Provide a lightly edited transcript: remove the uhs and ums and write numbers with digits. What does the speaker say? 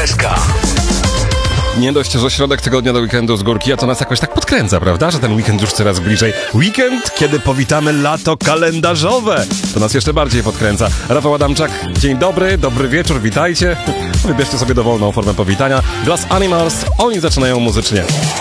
Nie dość, że środek tygodnia do weekendu z górki, a to nas jakoś tak podkręca, prawda? Że ten weekend już coraz bliżej. Weekend, kiedy powitamy lato kalendarzowe. To nas jeszcze bardziej podkręca. Rafał Adamczak, dzień dobry, dobry wieczór, witajcie. Wybierzcie sobie dowolną formę powitania. Glass Animals, oni zaczynają muzycznie.